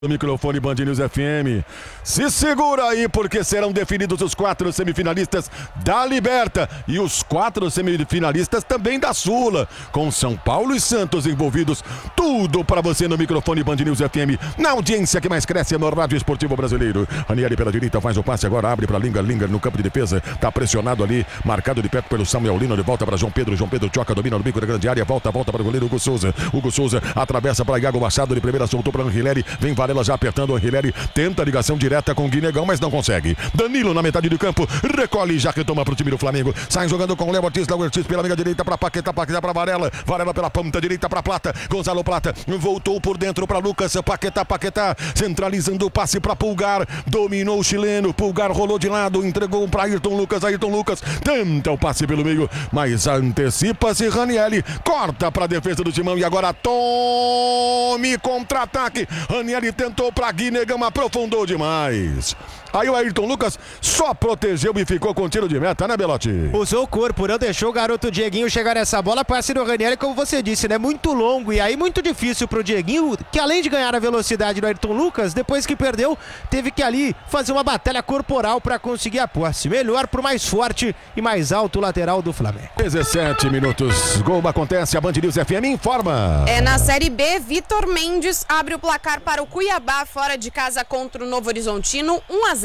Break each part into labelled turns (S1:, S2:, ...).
S1: do microfone Band News FM. Se segura aí, porque serão definidos os 4 semifinalistas da Liberta e os 4 semifinalistas também da Sula, com São Paulo e Santos envolvidos. Tudo para você no microfone Band News FM, na audiência que mais cresce no rádio esportivo brasileiro. Ranieri pela direita faz o passe, agora abre para Linga no campo de defesa, tá pressionado ali, marcado de perto pelo Samuel Lino, de volta para João Pedro Choca, domina no bico da grande área, volta para o goleiro Hugo Souza atravessa para Iago Machado, de primeira soltou para Anrileri, vem Varela já apertando o Anrileri, tenta a ligação direta com o Guinegão, mas não consegue. Danilo na metade do campo, recolhe e já retoma para o time do Flamengo, sai jogando com o Léo Ortiz pela meia direita para Paquetá para Varela pela ponta direita para Plata, Gonzalo Plata voltou por dentro para Lucas, Paquetá, centralizando o passe para Pulgar, dominou o chileno, Pulgar rolou de lado, entregou para Ayrton Lucas, tenta o passe pelo meio, mas antecipa-se Ranieri, corta para a defesa do Timão e agora tome contra-ataque. Ranieri tentou para Guinegão, aprofundou demais. Aí o Ayrton Lucas só protegeu e ficou com tiro de meta, né, Belotti?
S2: Usou o corpo, não deixou o garoto Dieguinho chegar nessa bola. Passe do Ranieri, como você disse, né? Muito longo e aí muito difícil pro Dieguinho, que além de ganhar a velocidade do Ayrton Lucas, depois que perdeu, teve que ali fazer uma batalha corporal para conseguir a posse. Melhor pro mais forte e mais alto lateral do Flamengo.
S1: 17 minutos, gol acontece, a Band News FM informa.
S3: Na Série B, Vitor Mendes abre o placar para o Cuiabá fora de casa contra o Novo Horizontino, 1-0.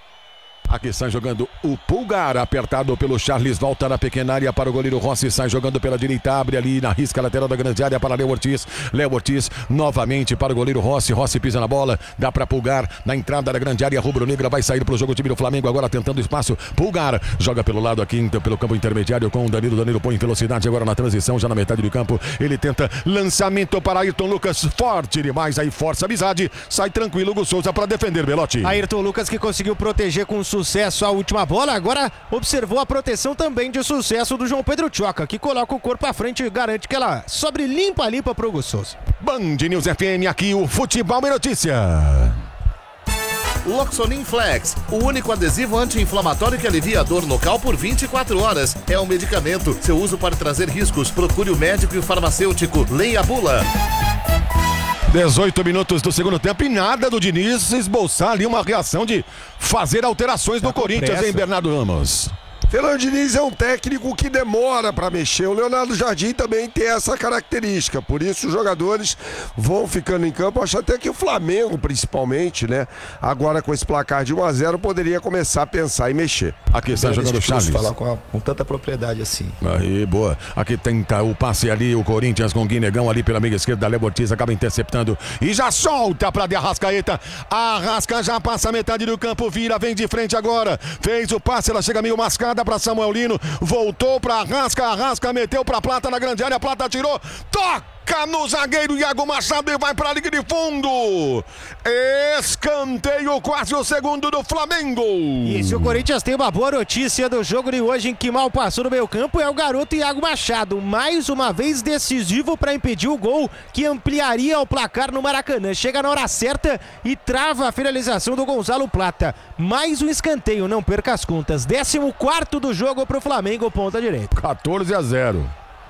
S1: Aqui sai jogando o Pulgar, apertado pelo Charles, volta na pequena área para o goleiro Rossi, sai jogando pela direita, abre ali na risca lateral da grande área para Léo Ortiz novamente para o goleiro Rossi pisa na bola, dá para Pulgar, na entrada da grande área, rubro-negra vai sair para o jogo, o time do Flamengo agora tentando espaço, Pulgar, joga pelo lado aqui, pelo campo intermediário com o Danilo põe em velocidade agora na transição, já na metade do campo, ele tenta lançamento para Ayrton Lucas, forte demais, aí força a amizade, sai tranquilo Hugo Souza para defender, Belotti.
S2: Ayrton Lucas que conseguiu proteger com sucesso a última bola, agora observou a proteção também de sucesso do João Pedro Choca, que coloca o corpo à frente e garante que ela sobre limpa pro Hugo Souza.
S1: Band News FM, aqui o futebol é notícia.
S4: Loxonin Flex, o único adesivo anti-inflamatório que alivia a dor local por 24 horas. É um medicamento. Seu uso pode trazer riscos. Procure o médico e o farmacêutico. Leia a bula.
S1: 18 minutos do segundo tempo e nada do Diniz esboçar ali uma reação de fazer alterações no Corinthians, hein, Bernardo Ramos?
S5: Fernando Diniz é um técnico que demora para mexer. O Leonardo Jardim também tem essa característica. Por isso os jogadores vão ficando em campo. Acho até que o Flamengo, principalmente, né? Agora com esse placar de 1-0, poderia começar a pensar em mexer.
S1: Aqui está jogando o Charles.
S6: Falar com tanta propriedade assim.
S1: Aí, boa. Aqui tenta o passe ali, o Corinthians com o Guinegão ali pela meia esquerda. Léo Ortiz acaba interceptando e já solta para de Arrascaeta. Arrasca já passa a metade do campo, vira, vem de frente agora. Fez o passe, ela chega meio mascada para Samuel Lino, voltou para Arrasca meteu para Plata na grande área, Plata tirou, toca no zagueiro Iago Machado e vai para a linha de fundo. Escanteio, quase o segundo do Flamengo.
S2: E se o Corinthians tem uma boa notícia do jogo de hoje, em que mal passou no meio campo, é o garoto Iago Machado, mais uma vez decisivo para impedir o gol que ampliaria o placar no Maracanã. Chega na hora certa e trava a finalização do Gonzalo Plata. Mais um escanteio, não perca as contas. 14º do jogo para o Flamengo, ponta direita.
S1: 14-0.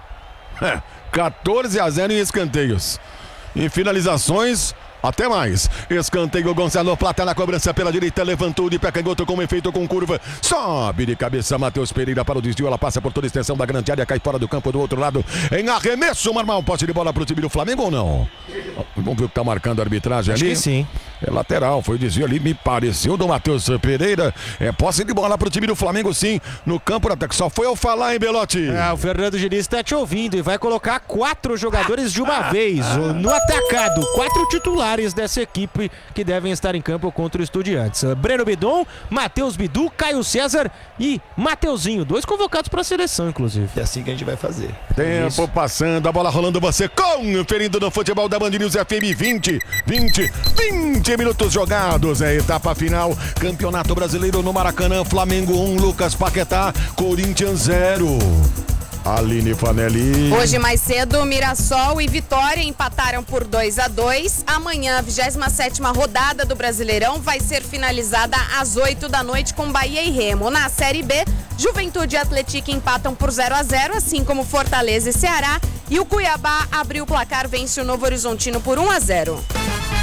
S1: 14-0 em escanteios. Em finalizações, até mais. Escanteio, Gonzalo Plata na cobrança pela direita, levantou de pé canhoto com efeito com curva, sobe de cabeça Matheus Pereira para o desvio, ela passa por toda a extensão da grande área, cai fora do campo do outro lado, em arremesso normal, posse de bola para o time do Flamengo ou não? Vamos ver o que está marcando a arbitragem ali.
S2: Acho que sim.
S1: É lateral, foi o desvio ali, me pareceu do Matheus Pereira. É posse de bola para o time do Flamengo, sim, no campo do ataque. Só foi eu falar, hein, Belotti?
S2: O Fernando Diniz está te ouvindo e vai colocar 4 jogadores de uma vez no atacado, 4 titulares dessa equipe que devem estar em campo contra o Estudiantes. Breno Bidon, Matheus Bidu, Caio César e Mateuzinho, 2 convocados para a seleção, inclusive.
S6: É assim que a gente vai fazer.
S1: Tempo passando, a bola rolando, você conferindo no futebol da Band News FM. 20 minutos jogados, etapa final, Campeonato Brasileiro no Maracanã, Flamengo 1, Lucas Paquetá, Corinthians 0. Aline Fanelli.
S3: Hoje mais cedo, Mirassol e Vitória empataram por 2-2. Amanhã, a 27ª rodada do Brasileirão vai ser finalizada às 8 da noite com Bahia e Remo. Na Série B, Juventude e Atlético empatam por 0-0, assim como Fortaleza e Ceará. E o Cuiabá abriu o placar, vence o Novo Horizontino por 1-0.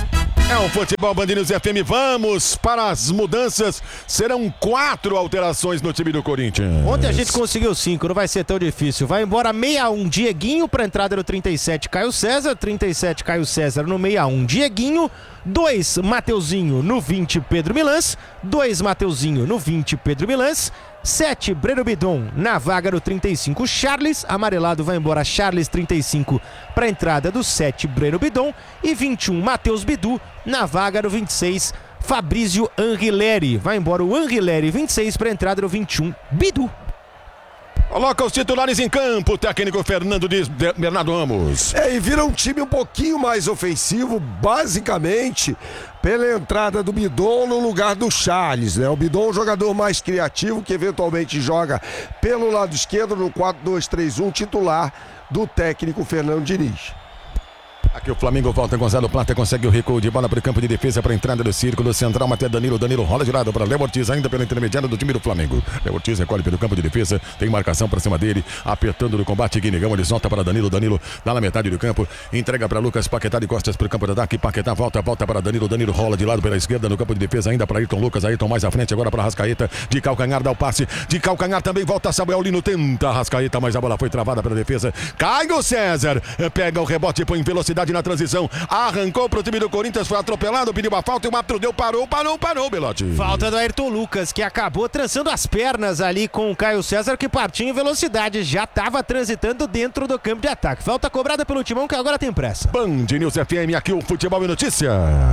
S1: É o Futebol Band News FM, vamos para as mudanças, serão 4 alterações no time do Corinthians.
S2: Ontem a gente conseguiu 5, não vai ser tão difícil. Vai embora 61, Dieguinho para entrada no 37, Caio César, 37, Caio César no 61, Dieguinho, 2, Mateuzinho no 20, Pedro Milans, 2, Mateuzinho no 20, Pedro Milans, 7, Breno Bidon na vaga do 35, Charles, amarelado vai embora Charles 35 para entrada do 7, Breno Bidon e 21, Matheus Bidu na vaga do 26, Fabrício Anrileri, vai embora o Anrileri 26 para entrada do 21, Bidu.
S1: Coloca os titulares em campo, o técnico Fernando Ramos.
S5: E vira um time um pouquinho mais ofensivo, basicamente pela entrada do Bidon no lugar do Charles, né? O Bidon é um jogador mais criativo que eventualmente joga pelo lado esquerdo no 4-2-3-1 titular do técnico Fernando Diniz.
S1: Aqui o Flamengo volta, Gonzalo Plata consegue o recuo de bola para o campo de defesa para a entrada do círculo central, Matheus Danilo rola de lado para Léo Ortiz, ainda pelo intermediário do time do Flamengo. Léo Ortiz recolhe pelo campo de defesa, tem marcação para cima dele, apertando no combate, Guinegão, ele solta para Danilo lá na metade do campo, entrega para Lucas Paquetá de costas para o campo de ataque, Paquetá volta para Danilo rola de lado pela esquerda no campo de defesa, ainda para Ayrton Lucas, Ayrton mais à frente agora para Arrascaeta, de calcanhar dá o passe, de calcanhar também volta Samuel Lino, tenta Arrascaeta, mas a bola foi travada pela defesa, Caio César, pega o rebote, põe velocidade na transição, arrancou pro time do Corinthians, foi atropelado, pediu uma falta e o árbitro deu, parou, Belotti.
S2: Falta do Ayrton Lucas, que acabou trançando as pernas ali com o Caio César, que partiu em velocidade, já estava transitando dentro do campo de ataque. Falta cobrada pelo Timão, que agora tem pressa.
S1: Band News FM, aqui o Futebol e Notícia.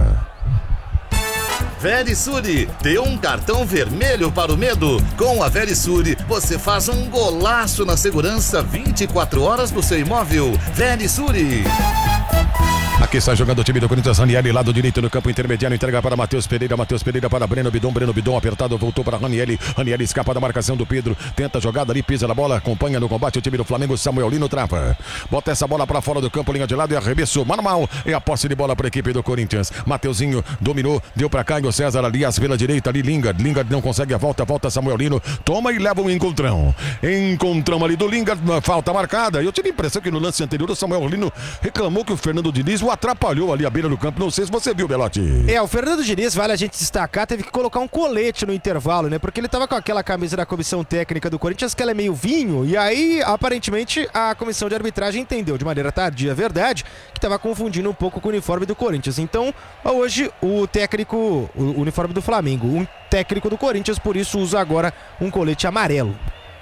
S4: Verisure, dê um cartão vermelho para o medo. Com a Verisure, você faz um golaço na segurança 24 horas do seu imóvel. Verisure.
S1: Aqui está jogando o time do Corinthians, Ranieri, lado direito no campo intermediário, entrega para Matheus Pereira para Breno Bidon apertado, voltou para Ranieri escapa da marcação do Pedro, tenta a jogada ali, pisa na bola, acompanha no combate o time do Flamengo, Samuel Lino trava, bota essa bola para fora do campo, linha de lado e arremesso manual, é a posse de bola para a equipe do Corinthians, Mateuzinho dominou, deu para Caio César, Aliás pela direita ali, Lingard não consegue a volta Samuel Lino, toma e leva um encontrão ali do Lingard, falta marcada, e eu tive a impressão que no lance anterior o Samuel Lino reclamou que o Fernando Diniz o atrapalhou ali à beira do campo, não sei se você viu, Belotti.
S2: O Fernando Diniz, vale a gente destacar, teve que colocar um colete no intervalo, né, porque ele tava com aquela camisa da comissão técnica do Corinthians, que ela é meio vinho, e aí, aparentemente, a comissão de arbitragem entendeu, de maneira tardia, é verdade, que tava confundindo um pouco com o uniforme do Corinthians. Então, hoje, o uniforme do Flamengo, um técnico do Corinthians, por isso usa agora um colete amarelo.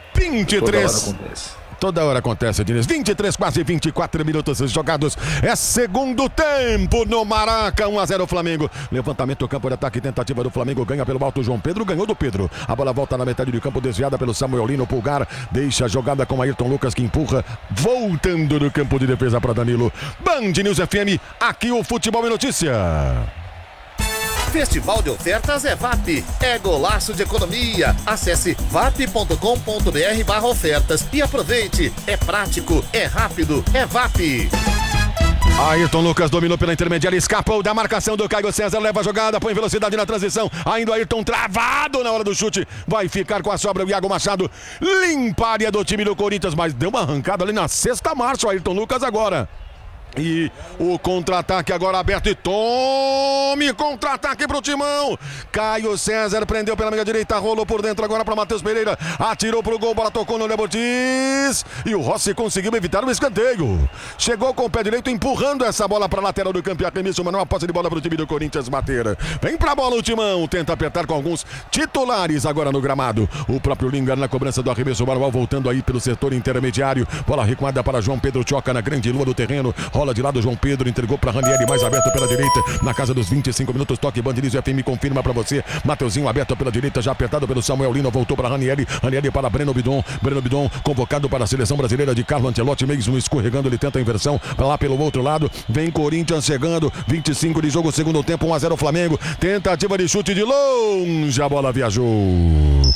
S1: 23. Toda hora acontece, Diniz. 23, quase 24 minutos jogados. É segundo tempo no Maraca. 1-0 Flamengo. Levantamento do campo de ataque. Tentativa do Flamengo. Ganha pelo alto João Pedro. Ganhou do Pedro. A bola volta na metade do campo. Desviada pelo Samuel Lino. Pulgar. Deixa a jogada com Ayrton Lucas que empurra. Voltando do campo de defesa para Danilo. Band News FM. Aqui o Futebol e Notícia.
S4: Festival de ofertas é VAP, é golaço de economia. Acesse vap.com.br/ofertas e aproveite. É prático, é rápido, é VAP.
S1: Ayrton Lucas dominou pela intermediária, escapou da marcação do Caio César, leva a jogada, põe velocidade na transição, ainda o Ayrton travado na hora do chute, vai ficar com a sobra o Iago Machado, limpa a área do time do Corinthians, mas deu uma arrancada ali na sexta marcha o Ayrton Lucas agora. E o contra-ataque agora aberto e tome contra-ataque pro Timão. Caio César prendeu pela meia direita, rolou por dentro agora para Matheus Pereira, atirou pro gol, bola tocou no Léo Ortiz e o Rossi conseguiu evitar o escanteio. Chegou com o pé direito empurrando essa bola para lateral do campo e arremesso, mas não a posse de bola pro time do Corinthians bater. Vem pra bola o Timão, tenta apertar com alguns titulares agora no gramado. O próprio Lingard na cobrança do arremesso manual, voltando aí pelo setor intermediário. Bola recuada para João Pedro Choca na grande lua do terreno. Rola de lado, João Pedro entregou para Ranieri, mais aberto pela direita, na casa dos 25 minutos, toque Band News FM confirma para você, Mateuzinho aberto pela direita, já apertado pelo Samuel Lino, voltou para Ranieri para Breno Bidon convocado para a seleção brasileira de Carlo Ancelotti, mesmo escorregando, ele tenta a inversão, lá pelo outro lado, vem Corinthians chegando, 25 de jogo, segundo tempo, 1-0 Flamengo, tentativa de chute de longe, a bola viajou.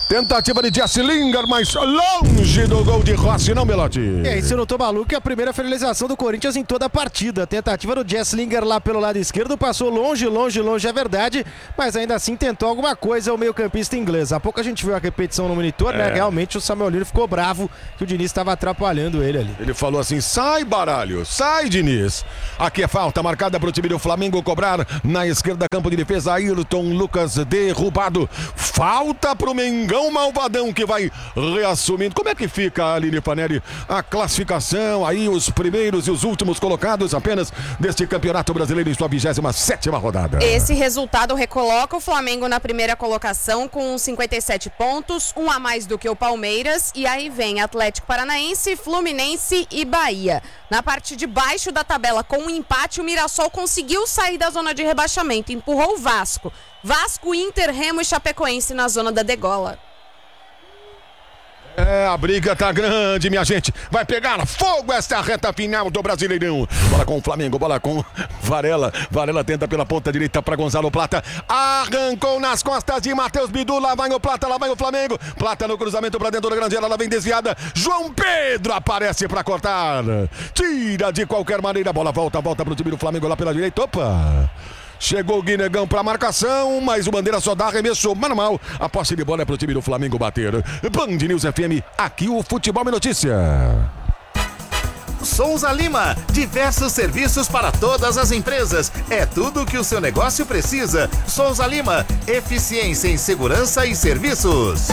S1: Tentativa de Jesse Lingard, mas longe do gol de Rossi, não, Belotti?
S2: E aí, se eu não tô maluco, é a primeira finalização do Corinthians em toda a partida. A tentativa do Jesse Lingard lá pelo lado esquerdo passou longe, é verdade, mas ainda assim tentou alguma coisa o meio-campista inglês. Há pouco a gente viu a repetição no monitor, né? Realmente o Samuel Lino ficou bravo que o Diniz estava atrapalhando ele ali.
S1: Ele falou assim: sai, baralho, sai, Diniz. Aqui é falta marcada para o time do Flamengo cobrar na esquerda, campo de defesa. Ayrton Lucas derrubado. Falta pro Mengão malvadão que vai reassumindo. Como é que fica, Aline Fanelli, a classificação aí, os primeiros e os últimos colocados apenas deste Campeonato Brasileiro em sua 27ª rodada?
S3: Esse resultado recoloca o Flamengo na primeira colocação com 57 pontos, um a mais do que o Palmeiras, e aí vem Atlético Paranaense, Fluminense e Bahia. Na parte de baixo da tabela, com um empate, o Mirassol conseguiu sair da zona de rebaixamento, empurrou o Vasco. Vasco, Inter, Remo e Chapecoense na zona da degola.
S1: A briga tá grande, minha gente. Vai pegar fogo esta reta final do Brasileirão. Bola com o Flamengo, bola com Varela. Varela tenta pela ponta direita para Gonzalo Plata. Arrancou nas costas de Matheus Bidu. Lá vai o Plata, lá vai o Flamengo. Plata no cruzamento para dentro da grande área. Ela vem desviada. João Pedro aparece para cortar. Tira de qualquer maneira. Bola volta pro time do Flamengo lá pela direita. Opa! Chegou o Guinegão pra marcação, mas o Bandeira só dá arremesso manual. A posse de bola é pro time do Flamengo bater. Band News FM, aqui o Futebol é Notícia.
S4: Souza Lima, diversos serviços para todas as empresas. É tudo o que o seu negócio precisa. Souza Lima, eficiência em segurança e serviços.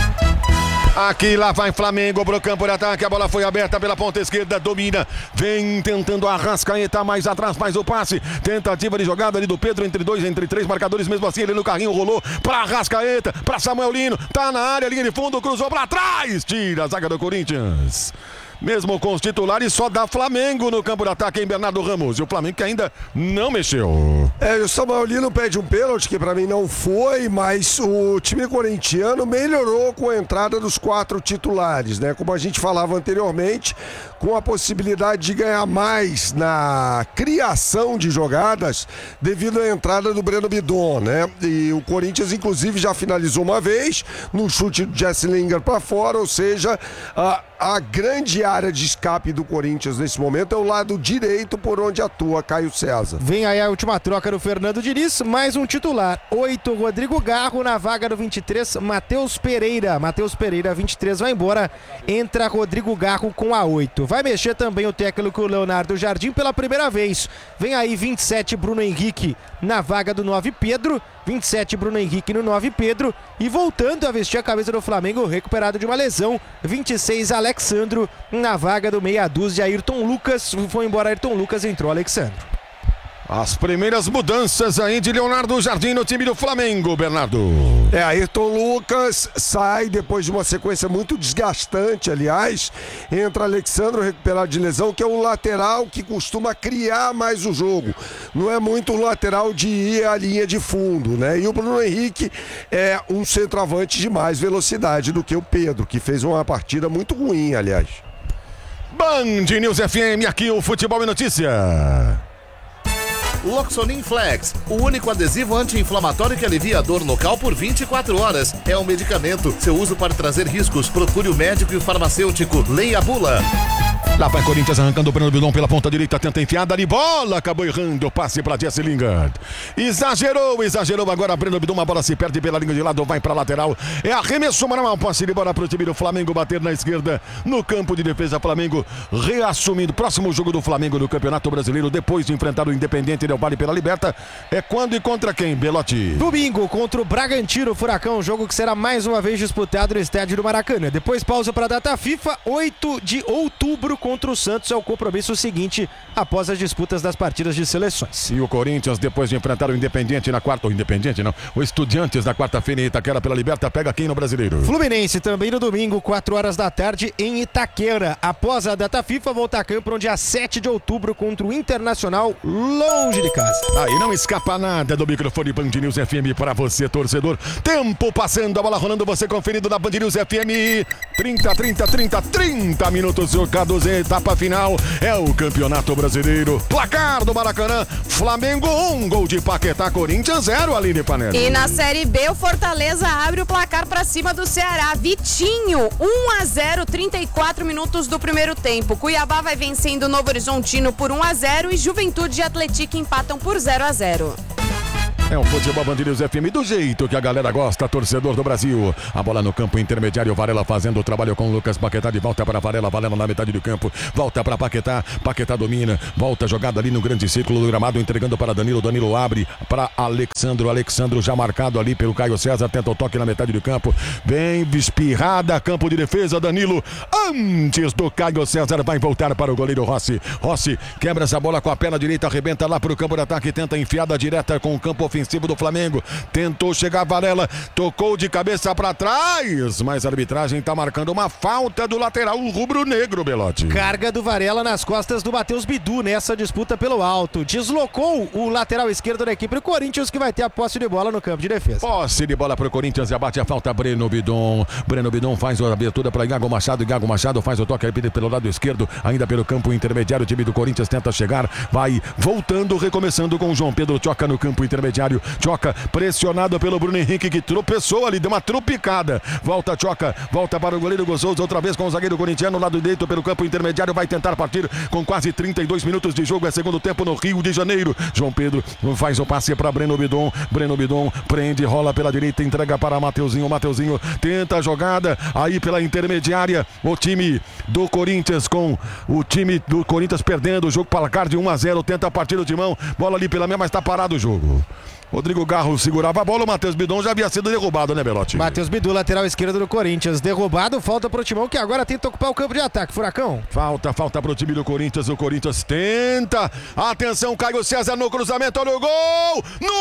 S1: Aqui lá vai Flamengo pro campo de ataque, a bola foi aberta pela ponta esquerda, domina, vem tentando a Arrascaeta, mais atrás, faz o passe, tentativa de jogada ali do Pedro, entre três marcadores, mesmo assim ele no carrinho rolou pra Arrascaeta, pra Samuel Lino, tá na área, linha de fundo, cruzou pra trás, tira a zaga do Corinthians. Mesmo com os titulares, só dá Flamengo no campo de ataque em Bernardo Ramos. E o Flamengo que ainda não mexeu.
S5: O Samuel Lino pede um pênalti, que pra mim não foi, mas o time corintiano melhorou com a entrada dos 4 titulares, né? Como a gente falava anteriormente, com a possibilidade de ganhar mais na criação de jogadas devido à entrada do Breno Bidon, né? E o Corinthians, inclusive, já finalizou uma vez no chute do Jesse Lingard pra fora, ou seja, a grande área de escape do Corinthians nesse momento é o lado direito por onde atua Caio César.
S2: Vem aí a última troca do Fernando Diniz, mais um titular. 8, Rodrigo Garro, na vaga do 23, Matheus Pereira. Matheus Pereira, 23, vai embora, entra Rodrigo Garro com a 8. Vai mexer também o técnico Leonardo Jardim pela primeira vez. Vem aí 27, Bruno Henrique, na vaga do 9, Pedro. 27, Bruno Henrique no 9, Pedro. E voltando a vestir a camisa do Flamengo, recuperado de uma lesão, 26, Alexandro, na vaga do meia dúzia, Ayrton Lucas. Foi embora Ayrton Lucas, entrou Alexandro.
S1: As primeiras mudanças aí de Leonardo Jardim no time do Flamengo, Bernardo.
S5: Ayrton Lucas sai depois de uma sequência muito desgastante, aliás. Entra Alexandro, recuperado de lesão, que é um lateral que costuma criar mais o jogo. Não é muito um lateral de ir à linha de fundo, né? E o Bruno Henrique é um centroavante de mais velocidade do que o Pedro, que fez uma partida muito ruim, aliás.
S1: Band News FM, aqui o Futebol é Notícia.
S4: Loxonin Flex, o único adesivo anti-inflamatório que alivia a dor local por 24 horas. É um medicamento. Seu uso pode trazer riscos. Procure o médico e o farmacêutico. Leia a bula.
S1: Lá vai Corinthians arrancando o Breno Bidon pela ponta direita, tenta enfiada de bola, acabou errando o passe para Jesse Lingard. Exagerou agora Breno Bidon, a bola se perde pela linha de lado, vai para lateral. É arremesso manual, passe de bola para o time do Flamengo bater na esquerda, no campo de defesa. Flamengo reassumindo. Próximo jogo do Flamengo no Campeonato Brasileiro, depois de enfrentar o Independente Del Valle pela Liberta, é quando e contra quem, Belotti?
S2: Domingo contra o Bragantino Furacão, jogo que será mais uma vez disputado no estádio do Maracanã. Depois pausa para a data FIFA, 8 de outubro contra o Santos, é o compromisso seguinte após as disputas das partidas de seleções.
S1: E o Corinthians, depois de enfrentar o Independiente na quarta, o Estudiantes na quarta-feira em Itaquera pela Liberta, pega quem no Brasileiro?
S2: Fluminense também no domingo, 4 horas da tarde em Itaquera. Após a data FIFA, volta a campo no dia 7 de outubro contra o Internacional, longe de casa.
S1: Aí não escapa nada do microfone Band News FM para você, torcedor. Tempo passando, a bola rolando, você conferido na Band News FM. 30 minutos jogados em etapa final é o Campeonato Brasileiro. Placar do Maracanã, Flamengo 1, gol de Paquetá, Corinthians 0, Aline Panelli.
S3: E na Série B, o Fortaleza abre o placar para cima do Ceará. Vitinho, 1-0, 34 minutos do primeiro tempo. Cuiabá vai vencendo o Novo Horizontino por 1-0 e Juventude e Atlético empatam por 0-0.
S1: É o Futebol Band News FM do jeito que a galera gosta, torcedor do Brasil. A bola no campo intermediário, Varela fazendo o trabalho com o Lucas Paquetá, de volta para Varela, Varela na metade do campo, volta para Paquetá, Paquetá domina, volta jogada ali no grande círculo do gramado, entregando para Danilo, Danilo abre para Alexandro, Alexandro já marcado ali pelo Caio César, tenta o toque na metade do campo, vem espirrada, campo de defesa, Danilo, antes do Caio César, vai voltar para o goleiro Rossi, Rossi quebra essa bola com a perna direita, arrebenta lá para o campo de ataque, tenta enfiada direta com o campo ofensivo do Flamengo, tentou chegar Varela, tocou de cabeça para trás, mas a arbitragem está marcando uma falta do lateral rubro-negro, Belotti.
S2: Carga do Varela nas costas do Matheus Bidu nessa disputa pelo alto, deslocou o lateral esquerdo da equipe do Corinthians, que vai ter a posse de bola no campo de defesa.
S1: Posse de bola para o Corinthians, e abate a falta Breno Bidon, Breno Bidon faz a abertura para Iago Machado, Iago Machado faz o toque pelo lado esquerdo, ainda pelo campo intermediário, o time do Corinthians tenta chegar, vai voltando, recomeçando com o João Pedro Tchoca no campo intermediário, Tchoca pressionado pelo Bruno Henrique, que tropeçou ali, deu uma tropicada, volta Tchoca, volta para o goleiro Gozoso, outra vez com o zagueiro corintiano, lado direito pelo campo intermediário, vai tentar partir com quase 32 minutos de jogo, é segundo tempo no Rio de Janeiro, João Pedro faz o passe para Breno Bidon, Breno Bidon prende, rola pela direita, entrega para Mateuzinho, Mateuzinho tenta a jogada, aí pela intermediária, o time do Corinthians com o time do Corinthians perdendo o jogo, placar de 1-0, tenta partir o timão, bola ali pela meia, mas está parado o jogo. Rodrigo Garro segurava a bola, o Matheus Bidon já havia sido derrubado, né, Belotti?
S2: Matheus Bidu, lateral esquerdo do Corinthians, derrubado, falta pro Timão, que agora tenta ocupar o campo de ataque. Furacão.
S1: Falta pro time do Corinthians, o Corinthians tenta, atenção, Caio César no cruzamento, olha o gol, no